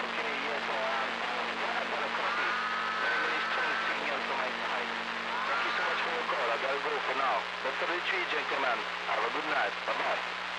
Okay, yes, so I got a copy. 9 minutes 20 signal from my side. Thank you so much for your call. I gotta go for now. Dr. Retreat, gentlemen. Have a good night. Bye-bye.